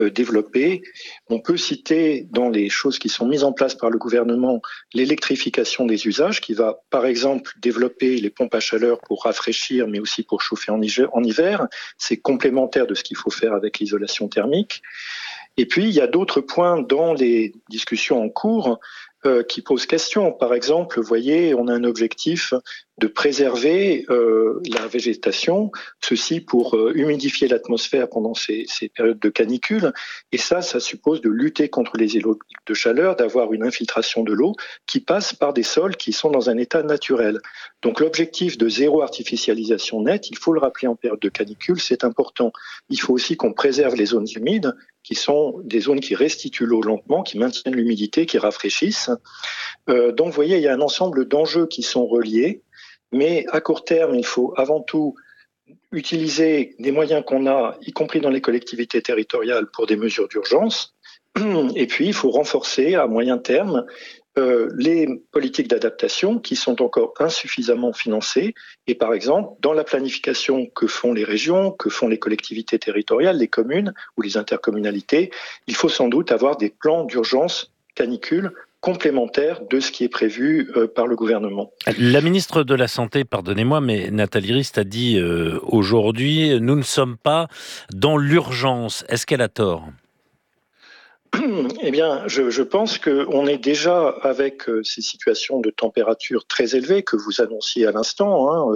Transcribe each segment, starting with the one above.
développées. On peut citer dans les choses qui sont mises en place par le gouvernement l'électrification des usages qui va par exemple développer les pompes à chaleur pour rafraîchir mais aussi pour chauffer en hiver. C'est complémentaire de ce qu'il faut faire avec l'isolation thermique. Et puis il y a d'autres points dans les discussions en cours qui posent question. Par exemple, vous voyez, on a un objectif de préserver la végétation, ceci pour humidifier l'atmosphère pendant ces périodes de canicule. Et ça suppose de lutter contre les îlots de chaleur, d'avoir une infiltration de l'eau qui passe par des sols qui sont dans un état naturel. Donc l'objectif de zéro artificialisation nette, il faut le rappeler en période de canicule, c'est important. Il faut aussi qu'on préserve les zones humides, qui sont des zones qui restituent l'eau lentement, qui maintiennent l'humidité, qui rafraîchissent. Donc vous voyez, il y a un ensemble d'enjeux qui sont reliés, mais à court terme, il faut avant tout utiliser des moyens qu'on a, y compris dans les collectivités territoriales, pour des mesures d'urgence. Et puis, il faut renforcer à moyen terme les politiques d'adaptation qui sont encore insuffisamment financées. Et par exemple, dans la planification que font les régions, que font les collectivités territoriales, les communes ou les intercommunalités, il faut sans doute avoir des plans d'urgence canicule complémentaires de ce qui est prévu par le gouvernement. La ministre de la Santé, pardonnez-moi, mais Nathalie Rist a dit aujourd'hui, nous ne sommes pas dans l'urgence. Est-ce qu'elle a tort ? Eh bien, je pense qu'on est déjà avec ces situations de température très élevées que vous annonciez à l'instant,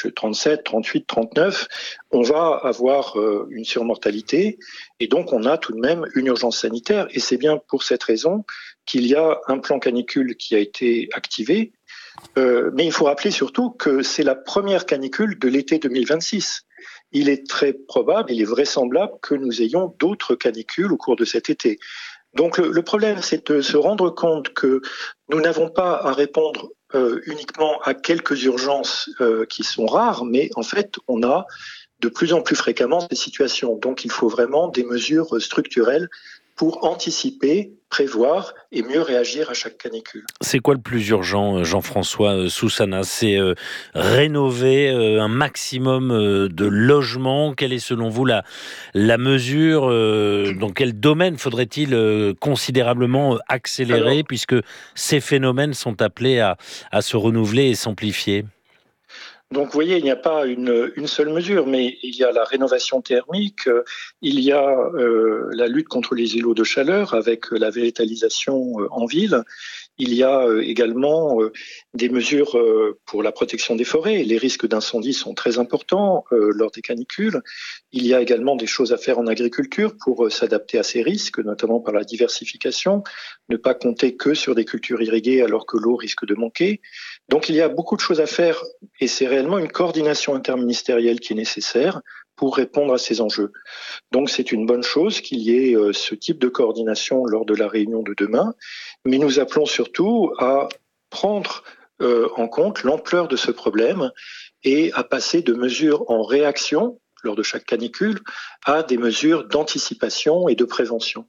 37, 38, 39, on va avoir une surmortalité et donc on a tout de même une urgence sanitaire et c'est bien pour cette raison qu'il y a un plan canicule qui a été activé, mais il faut rappeler surtout que c'est la première canicule de l'été 2026. Il est très probable, il est vraisemblable que nous ayons d'autres canicules au cours de cet été. Donc le problème, c'est de se rendre compte que nous n'avons pas à répondre uniquement à quelques urgences qui sont rares, mais en fait, on a de plus en plus fréquemment ces situations. Donc il faut vraiment des mesures structurelles pour anticiper, prévoir et mieux réagir à chaque canicule. C'est quoi le plus urgent, Jean-François Soussana ? C'est rénover un maximum de logements. Quelle est selon vous la mesure ? Dans quel domaine faudrait-il considérablement accélérer puisque ces phénomènes sont appelés à se renouveler et s'amplifier ? Donc, vous voyez, il n'y a pas une seule mesure, mais il y a la rénovation thermique, il y a la lutte contre les îlots de chaleur avec la végétalisation en ville. Il y a également des mesures pour la protection des forêts. Les risques d'incendie sont très importants lors des canicules. Il y a également des choses à faire en agriculture pour s'adapter à ces risques, notamment par la diversification, ne pas compter que sur des cultures irriguées alors que l'eau risque de manquer. Donc il y a beaucoup de choses à faire et c'est réellement une coordination interministérielle qui est nécessaire pour répondre à ces enjeux. Donc c'est une bonne chose qu'il y ait ce type de coordination lors de la réunion de demain, mais nous appelons surtout à prendre en compte l'ampleur de ce problème et à passer de mesures en réaction lors de chaque canicule à des mesures d'anticipation et de prévention.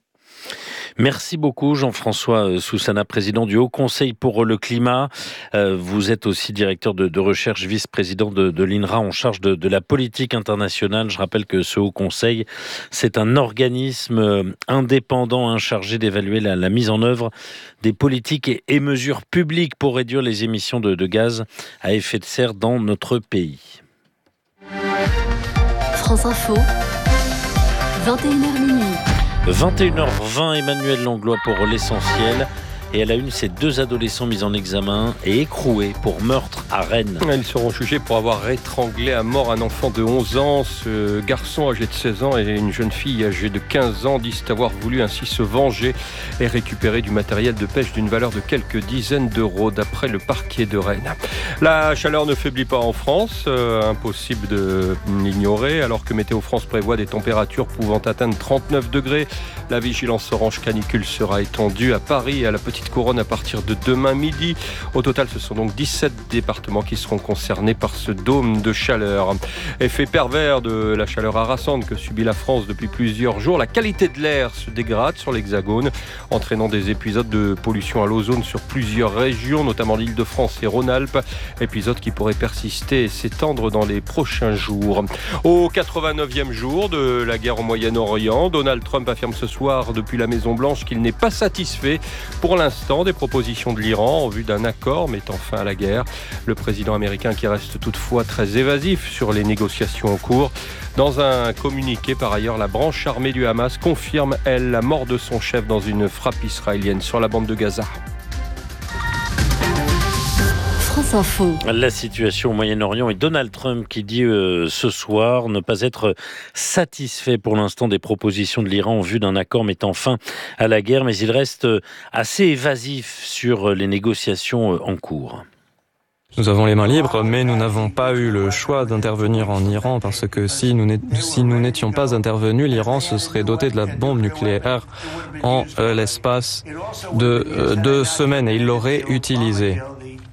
Merci beaucoup Jean-François Soussana, président du Haut Conseil pour le climat. Vous êtes aussi directeur de recherche, vice-président de l'INRA en charge de la politique internationale. Je rappelle que ce Haut Conseil, c'est un organisme indépendant chargé d'évaluer la mise en œuvre des politiques et mesures publiques pour réduire les émissions de gaz à effet de serre dans notre pays. France Info, 21h minuit. 21h20, Emmanuel Langlois pour l'essentiel. Et à la une, ces deux adolescents mis en examen et écroués pour meurtre à Rennes. Ils seront jugés pour avoir étranglé à mort un enfant de 11 ans. Ce garçon âgé de 16 ans et une jeune fille âgée de 15 ans disent avoir voulu ainsi se venger et récupérer du matériel de pêche d'une valeur de quelques dizaines d'euros, d'après le parquet de Rennes. La chaleur ne faiblit pas en France, impossible de l'ignorer, alors que Météo France prévoit des températures pouvant atteindre 39 degrés. La vigilance orange canicule sera étendue à Paris et à la Petite petite couronne à partir de demain midi. Au total, ce sont donc 17 départements qui seront concernés par ce dôme de chaleur. Effet pervers de la chaleur harassante que subit la France depuis plusieurs jours. La qualité de l'air se dégrade sur l'Hexagone, entraînant des épisodes de pollution à l'ozone sur plusieurs régions, notamment l'Île-de-France et Rhône-Alpes. Épisodes qui pourraient persister et s'étendre dans les prochains jours. Au 89e jour de la guerre au Moyen-Orient, Donald Trump affirme ce soir depuis la Maison-Blanche qu'il n'est pas satisfait pour l'instant des propositions de l'Iran en vue d'un accord mettant fin à la guerre. Le président américain qui reste toutefois très évasif sur les négociations en cours. Dans un communiqué, par ailleurs, la branche armée du Hamas confirme, elle, la mort de son chef dans une frappe israélienne sur la bande de Gaza. France Info. La situation au Moyen-Orient et Donald Trump qui dit ce soir ne pas être satisfait pour l'instant des propositions de l'Iran en vue d'un accord mettant fin à la guerre, mais il reste assez évasif sur les négociations en cours. Nous avons les mains libres, mais nous n'avons pas eu le choix d'intervenir en Iran parce que si nous n'étions pas intervenus, l'Iran se serait doté de la bombe nucléaire en l'espace de 2 semaines et il l'aurait utilisée.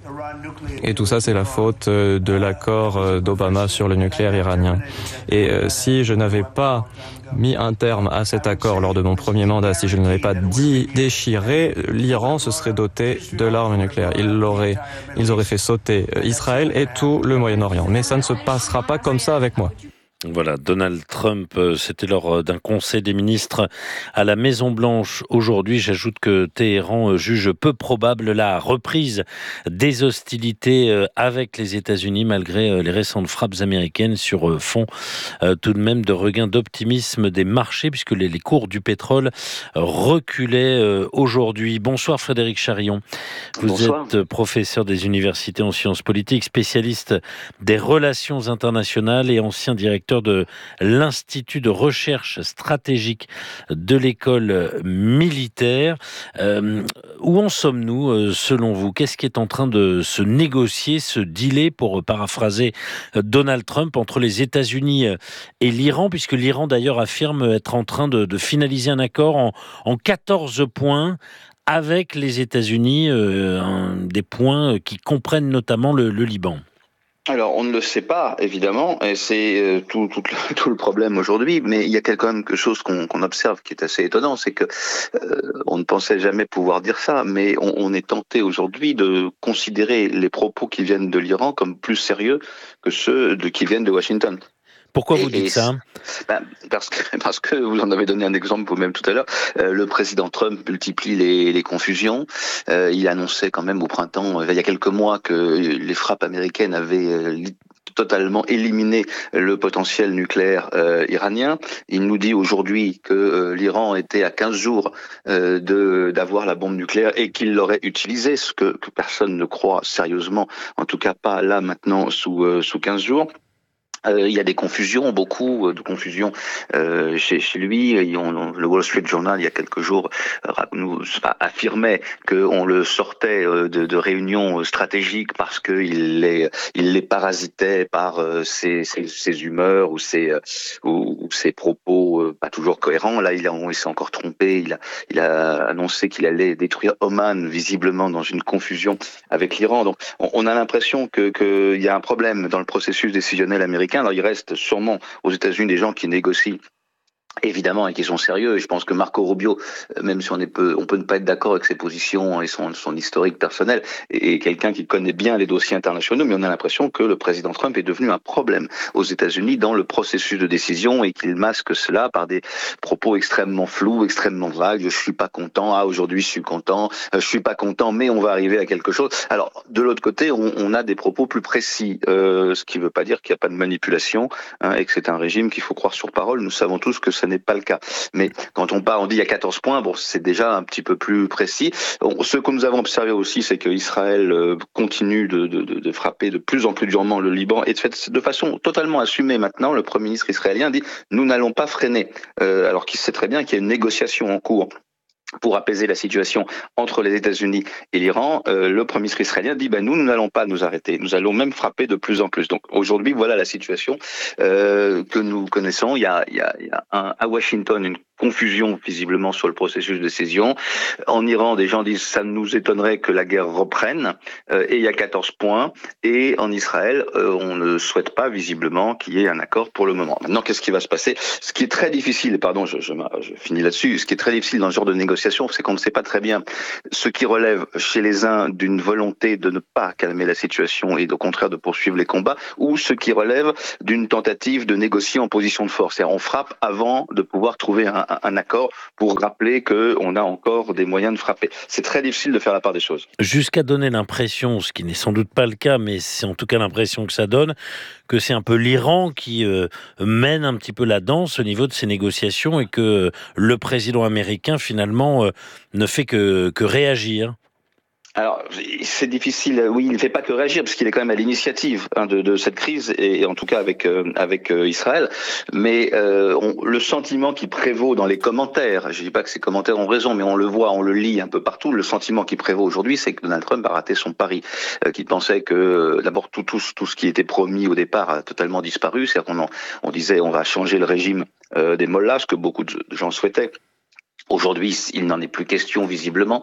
Et tout ça, c'est la faute de l'accord d'Obama sur le nucléaire iranien. Et si je n'avais pas mis un terme à cet accord lors de mon premier mandat, si je ne l'avais pas déchiré, l'Iran se serait doté de l'arme nucléaire. Ils auraient fait sauter Israël et tout le Moyen-Orient. Mais ça ne se passera pas comme ça avec moi. Voilà, Donald Trump, c'était lors d'un conseil des ministres à la Maison-Blanche aujourd'hui. J'ajoute que Téhéran juge peu probable la reprise des hostilités avec les États-Unis malgré les récentes frappes américaines sur fond tout de même de regain d'optimisme des marchés puisque les cours du pétrole reculaient aujourd'hui. Bonsoir Frédéric Charillon. Vous êtes professeur des universités en sciences politiques, spécialiste des relations internationales et ancien directeur de l'Institut de recherche stratégique de l'école militaire. Où en sommes-nous selon vous ? Qu'est-ce qui est en train de se négocier, se dealer, pour paraphraser Donald Trump, entre les États-Unis et l'Iran, puisque l'Iran d'ailleurs affirme être en train de finaliser un accord en 14 points avec les États-Unis, des points qui comprennent notamment le Liban. Alors, on ne le sait pas, évidemment, et c'est tout le problème aujourd'hui, mais il y a quand même quelque chose qu'on observe qui est assez étonnant, c'est que on ne pensait jamais pouvoir dire ça, mais on est tenté aujourd'hui de considérer les propos qui viennent de l'Iran comme plus sérieux que ceux qui viennent de Washington. Pourquoi vous dites ça ? Parce que vous en avez donné un exemple vous-même tout à l'heure. Le président Trump multiplie les confusions. Il annonçait quand même au printemps, il y a quelques mois, que les frappes américaines avaient totalement éliminé le potentiel nucléaire iranien. Il nous dit aujourd'hui que l'Iran était à 15 jours d'avoir la bombe nucléaire et qu'il l'aurait utilisée, ce que personne ne croit sérieusement, en tout cas pas là maintenant sous 15 jours. Il y a des confusions, beaucoup de confusions chez lui. Le Wall Street Journal, il y a quelques jours, affirmait qu'on le sortait de réunions stratégiques parce qu'il les parasitait par ses humeurs ou ses propos pas toujours cohérents. Là, il s'est encore trompé. Il a annoncé qu'il allait détruire Oman, visiblement dans une confusion avec l'Iran. Donc, on a l'impression qu'il y a un problème dans le processus décisionnel américain. Alors, il reste sûrement aux États-Unis des gens qui négocient, évidemment, et qui sont sérieux. Et je pense que Marco Rubio, même si on peut ne pas être d'accord avec ses positions et son historique personnel, est quelqu'un qui connaît bien les dossiers internationaux, mais on a l'impression que le président Trump est devenu un problème aux États-Unis dans le processus de décision et qu'il masque cela par des propos extrêmement flous, extrêmement vagues. Je suis pas content. Aujourd'hui, je suis content. Je suis pas content, mais on va arriver à quelque chose. Alors, de l'autre côté, on a des propos plus précis, ce qui veut pas dire qu'il n'y a pas de manipulation, et que c'est un régime qu'il faut croire sur parole. Nous savons tous que ça n'est pas le cas. Mais quand on dit il y a 14 points, c'est déjà un petit peu plus précis. Ce que nous avons observé aussi, c'est que Israël continue de frapper de plus en plus durement le Liban, et de façon totalement assumée maintenant. Le Premier ministre israélien dit « nous n'allons pas freiner », alors qu'il sait très bien qu'il y a une négociation en cours pour apaiser la situation entre les États-Unis et l'Iran. Le Premier ministre israélien dit nous n'allons pas nous arrêter, nous allons même frapper de plus en plus. Donc aujourd'hui, voilà la situation que nous connaissons. Il y a à Washington une confusion visiblement sur le processus de décision. En Iran, des gens disent ça nous étonnerait que la guerre reprenne et il y a 14 points. Et en Israël, on ne souhaite pas visiblement qu'il y ait un accord pour le moment. Maintenant, qu'est-ce qui va se passer? Ce qui est très difficile, pardon, je finis là-dessus, ce qui est très difficile dans ce genre de négociation, c'est qu'on ne sait pas très bien ce qui relève chez les uns d'une volonté de ne pas calmer la situation et au contraire de poursuivre les combats, ou ce qui relève d'une tentative de négocier en position de force. C'est-à-dire on frappe avant de pouvoir trouver un accord pour rappeler qu'on a encore des moyens de frapper. C'est très difficile de faire la part des choses. Jusqu'à donner l'impression, ce qui n'est sans doute pas le cas, mais c'est en tout cas l'impression que ça donne, que c'est un peu l'Iran qui mène un petit peu la danse au niveau de ces négociations et que le président américain finalement ne fait que réagir. Alors, c'est difficile. Oui, il ne fait pas que réagir parce qu'il est quand même à l'initiative de cette crise et en tout cas avec Israël. Mais le sentiment qui prévaut dans les commentaires, je dis pas que ces commentaires ont raison, mais on le voit, on le lit un peu partout. Le sentiment qui prévaut aujourd'hui, c'est que Donald Trump a raté son pari, qu'il pensait que d'abord tout ce qui était promis au départ a totalement disparu. C'est-à-dire qu'on disait on va changer le régime des mollahs, ce que beaucoup de gens souhaitaient. Aujourd'hui, il n'en est plus question visiblement.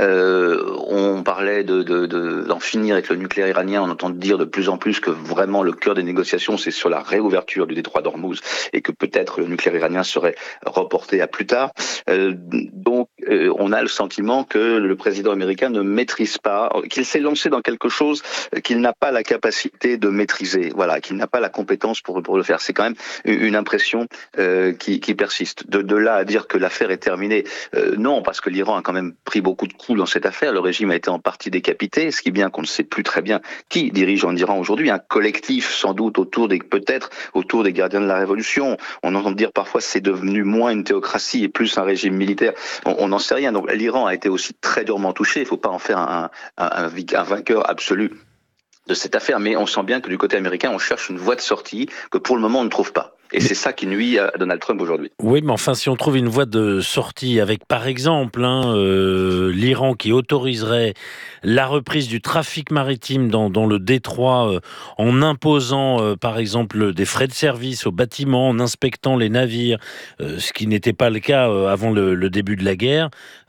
On parlait d'en finir avec le nucléaire iranien. On entend dire de plus en plus que vraiment le cœur des négociations, c'est sur la réouverture du détroit d'Ormuz et que peut-être le nucléaire iranien serait reporté à plus tard. Donc, on a le sentiment que le président américain ne maîtrise pas, qu'il s'est lancé dans quelque chose qu'il n'a pas la capacité de maîtriser. Voilà, qu'il n'a pas la compétence pour le faire. C'est quand même une impression qui persiste. De là à dire que l'affaire est terminée. Non, parce que l'Iran a quand même pris beaucoup de coups dans cette affaire. Le régime a été en partie décapité, ce qui est bien qu'on ne sait plus très bien qui dirige en Iran aujourd'hui. Un collectif, sans doute, peut-être autour des gardiens de la révolution. On entend dire parfois c'est devenu moins une théocratie et plus un régime militaire. On n'en sait rien. Donc l'Iran a été aussi très durement touché. Il ne faut pas en faire un vainqueur absolu de cette affaire, mais on sent bien que du côté américain, on cherche une voie de sortie que pour le moment on ne trouve pas. Et c'est ça qui nuit à Donald Trump aujourd'hui. Oui, mais enfin, si on trouve une voie de sortie avec, par exemple, l'Iran qui autoriserait la reprise du trafic maritime dans le détroit en imposant, par exemple, des frais de service aux bâtiments, en inspectant les navires, ce qui n'était pas le cas avant le début de la guerre,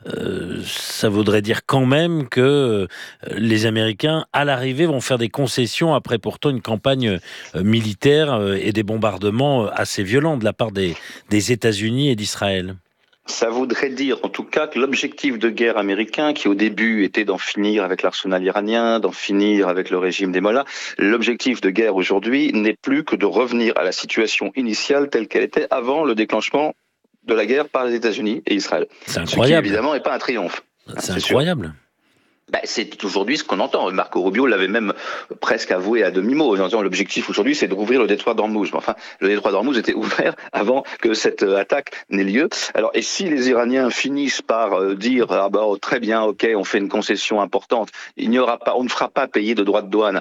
ça voudrait dire quand même que les Américains, à l'arrivée, vont faire des concessions après pourtant une campagne militaire et des bombardements assez violents de la part des États-Unis et d'Israël. Ça voudrait dire en tout cas que l'objectif de guerre américain, qui au début était d'en finir avec l'arsenal iranien, d'en finir avec le régime des mollahs, l'objectif de guerre aujourd'hui n'est plus que de revenir à la situation initiale telle qu'elle était avant le déclenchement de la guerre par les États-Unis et Israël. C'est incroyable. Ce qui évidemment n'est pas un triomphe. C'est incroyable. Sûr. C'est aujourd'hui ce qu'on entend. Marco Rubio l'avait même presque avoué à demi-mot en disant l'objectif aujourd'hui c'est de rouvrir le détroit d'Ormuz. Mais enfin, le détroit d'Ormuz était ouvert avant que cette attaque n'ait lieu. Alors, et si les Iraniens finissent par dire très bien, ok, on fait une concession importante, on ne fera pas payer de droits de douane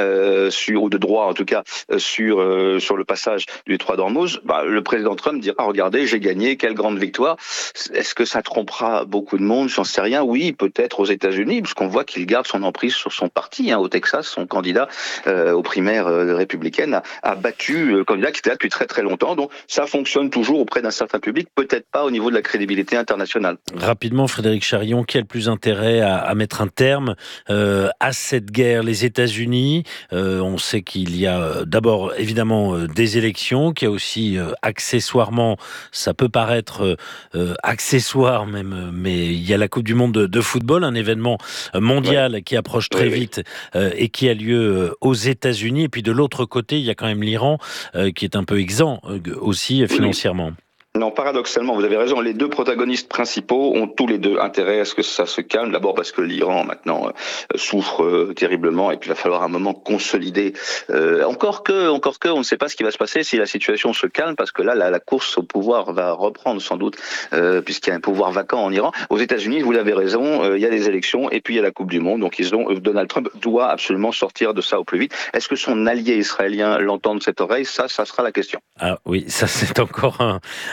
ou de droits en tout cas sur le passage du détroit d'Ormuz, le président Trump dira regardez, j'ai gagné, quelle grande victoire. Est-ce que ça trompera beaucoup de monde? J'en sais rien. Oui, peut-être aux États-Unis, parce qu'on voit qu'il garde son emprise sur son parti. Au Texas, son candidat aux primaires républicaines a battu le candidat qui était là depuis très très longtemps. Donc ça fonctionne toujours auprès d'un certain public, peut-être pas au niveau de la crédibilité internationale. Rapidement, Frédéric Charion, qui a le plus intérêt à mettre un terme à cette guerre? Les États-Unis, on sait qu'il y a d'abord évidemment des élections, qu'il y a aussi accessoirement, ça peut paraître accessoire même, mais il y a la Coupe du Monde de football, un événement mondial qui approche très vite et qui a lieu aux États-Unis. Et puis de l'autre côté, il y a quand même l'Iran qui est un peu exempt aussi financièrement. Non, paradoxalement, vous avez raison, les deux protagonistes principaux ont tous les deux intérêt à ce que ça se calme. D'abord parce que l'Iran maintenant souffre terriblement et puis il va falloir un moment consolider. Encore que, on ne sait pas ce qui va se passer si la situation se calme, parce que là, la course au pouvoir va reprendre sans doute, puisqu'il y a un pouvoir vacant en Iran. Aux États-Unis, vous l'avez raison, il y a des élections et puis il y a la Coupe du Monde. Donc Donald Trump doit absolument sortir de ça au plus vite. Est-ce que son allié israélien l'entend de cette oreille? Ça sera la question. Ah oui, ça c'est encore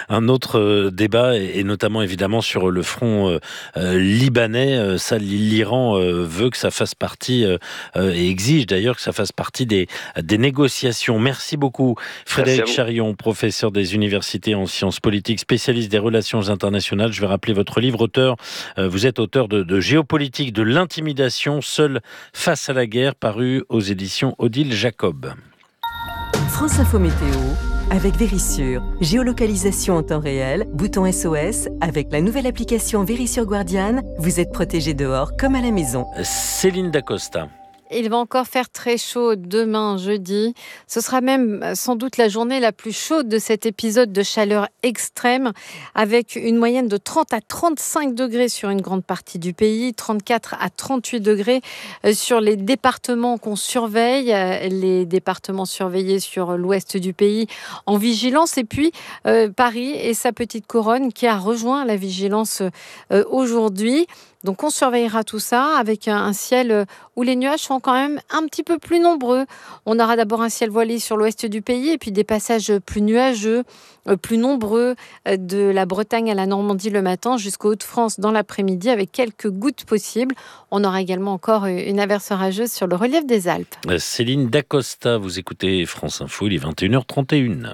un autre débat, et notamment évidemment sur le front libanais. Ça, l'Iran veut que ça fasse partie, et exige d'ailleurs que ça fasse partie des négociations. Merci beaucoup Frédéric Charion, professeur des universités en sciences politiques, spécialiste des relations internationales. Je vais rappeler votre livre, vous êtes auteur de Géopolitique de l'intimidation, seul face à la guerre, paru aux éditions Odile Jacob. France Info Météo avec Vérissure. Géolocalisation en temps réel, bouton SOS. Avec la nouvelle application Vérissure Guardian, vous êtes protégé dehors comme à la maison. Céline Dacosta. Il va encore faire très chaud demain, jeudi. Ce sera même sans doute la journée la plus chaude de cet épisode de chaleur extrême, avec une moyenne de 30 à 35 degrés sur une grande partie du pays, 34 à 38 degrés sur les départements qu'on surveille, les départements surveillés sur l'ouest du pays en vigilance, et puis Paris et sa petite couronne qui a rejoint la vigilance aujourd'hui. Donc on surveillera tout ça avec un ciel où les nuages sont quand même un petit peu plus nombreux. On aura d'abord un ciel voilé sur l'ouest du pays et puis des passages plus nuageux, plus nombreux de la Bretagne à la Normandie le matin jusqu'aux Hauts-de-France dans l'après-midi avec quelques gouttes possibles. On aura également encore une averse orageuse sur le relief des Alpes. Céline Dacosta, vous écoutez France Info, il est 21h31.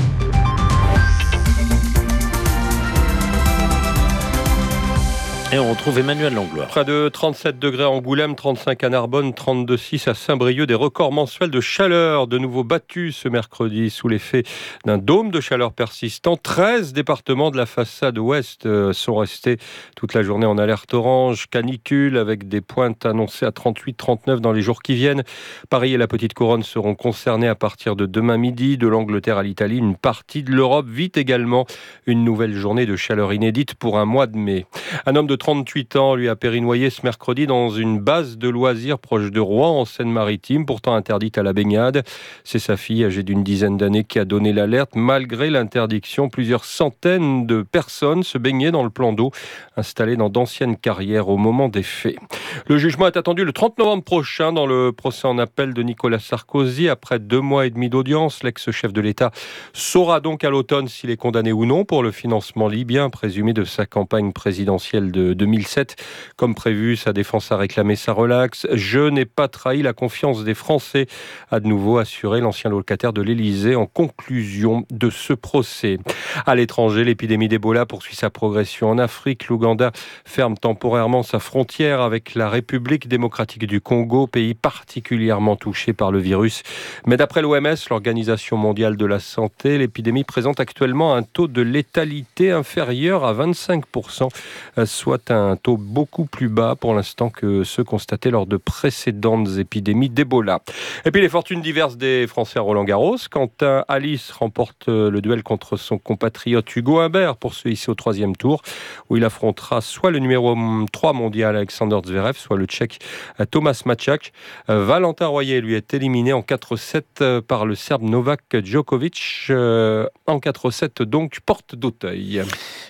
Et on retrouve Emmanuel Langlois. Près de 37 degrés à Angoulême, 35 à Narbonne, 32,6 à Saint-Brieuc. Des records mensuels de chaleur de nouveau battus ce mercredi sous l'effet d'un dôme de chaleur persistant. 13 départements de la façade ouest sont restés toute la journée en alerte orange, canicule, avec des pointes annoncées à 38, 39 dans les jours qui viennent. Paris et la Petite Couronne seront concernés à partir de demain midi. De l'Angleterre à l'Italie, une partie de l'Europe vit également une nouvelle journée de chaleur inédite pour un mois de mai. Un homme de 38 ans lui a péri noyé ce mercredi dans une base de loisirs proche de Rouen en Seine-Maritime, pourtant interdite à la baignade. C'est sa fille âgée d'une dizaine d'années qui a donné l'alerte. Malgré l'interdiction, plusieurs centaines de personnes se baignaient dans le plan d'eau installé dans d'anciennes carrières au moment des faits. Le jugement est attendu le 30 novembre prochain dans le procès en appel de Nicolas Sarkozy. Après 2 mois et demi d'audience, l'ex-chef de l'État saura donc à l'automne s'il est condamné ou non pour le financement libyen présumé de sa campagne présidentielle de 2007. Comme prévu, sa défense a réclamé sa relaxe. « Je n'ai pas trahi la confiance des Français », a de nouveau assuré l'ancien locataire de l'Élysée en conclusion de ce procès. À l'étranger, l'épidémie d'Ebola poursuit sa progression en Afrique. L'Ouganda ferme temporairement sa frontière avec la République démocratique du Congo, pays particulièrement touché par le virus. Mais d'après l'OMS, l'Organisation mondiale de la santé, l'épidémie présente actuellement un taux de létalité inférieur à 25%, soit un taux beaucoup plus bas pour l'instant que ceux constatés lors de précédentes épidémies d'Ebola. Et puis les fortunes diverses des Français à Roland-Garros. Quentin Alice remporte le duel contre son compatriote Hugo Humbert pour se hisser au 3e tour, où il affrontera soit le numéro 3 mondial Alexander Zverev, soit le Tchèque Thomas Mačák. Valentin Royer lui est éliminé en 4-7 par le Serbe Novak Djokovic. En 4-7 donc, porte d'Auteuil.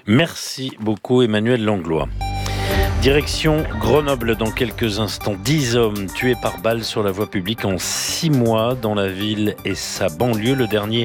Merci beaucoup Emmanuel Langlois. Direction Grenoble dans quelques instants. 10 hommes tués par balle sur la voie publique en 6 mois dans la ville et sa banlieue. Le dernier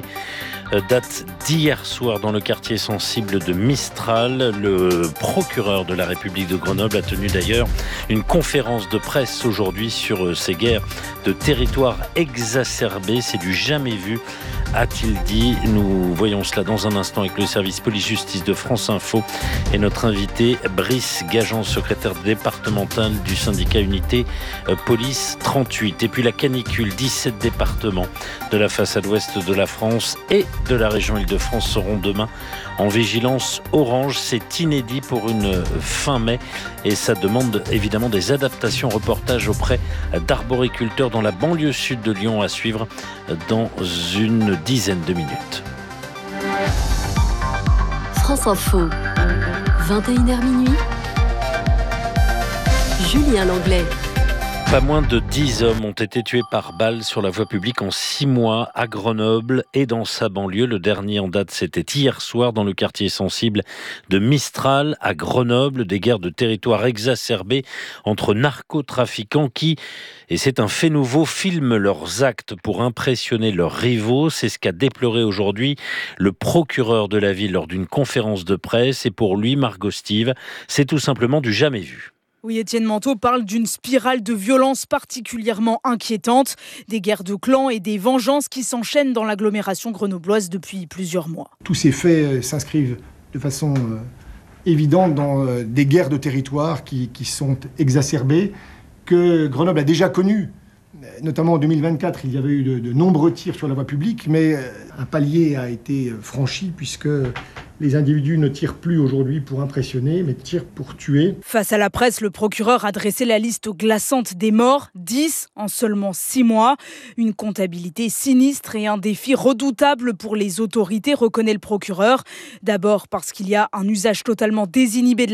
date d'hier soir dans le quartier sensible de Mistral. Le procureur de la République de Grenoble a tenu d'ailleurs une conférence de presse aujourd'hui sur ces guerres de territoire exacerbées. C'est du jamais vu, a-t-il dit. Nous voyons cela dans un instant avec le service police-justice de France Info et notre invité Brice Gajan, secrétaire départemental du syndicat Unité Police 38. Et puis la canicule, 17 départements de la façade ouest de la France et de la région Île-de-France seront demain en vigilance orange. C'est inédit pour une fin mai et ça demande évidemment des adaptations. Reportage auprès d'arboriculteurs dans la banlieue sud de Lyon à suivre dans une dizaine de minutes. France Info, 21h minuit. Julien Langlais. Pas moins de 10 hommes ont été tués par balle sur la voie publique en 6 mois à Grenoble et dans sa banlieue. Le dernier en date, c'était hier soir dans le quartier sensible de Mistral à Grenoble. Des guerres de territoire exacerbées entre narcotrafiquants qui, et c'est un fait nouveau, filment leurs actes pour impressionner leurs rivaux. C'est ce qu'a déploré aujourd'hui le procureur de la ville lors d'une conférence de presse. Et pour lui, Margot Stive, c'est tout simplement du jamais vu. Oui, Étienne Manteau parle d'une spirale de violence particulièrement inquiétante, des guerres de clans et des vengeances qui s'enchaînent dans l'agglomération grenobloise depuis plusieurs mois. Tous ces faits s'inscrivent de façon évidente dans des guerres de territoire qui sont exacerbées, que Grenoble a déjà connues. Notamment en 2024, il y avait eu de nombreux tirs sur la voie publique, mais un palier a été franchi puisque les individus ne tirent plus aujourd'hui pour impressionner, mais tirent pour tuer. Face à la presse, le procureur a dressé la liste glaçante des morts, 10 en seulement 6 mois. Une comptabilité sinistre et un défi redoutable pour les autorités, reconnaît le procureur. D'abord parce qu'il y a un usage totalement désinhibé de la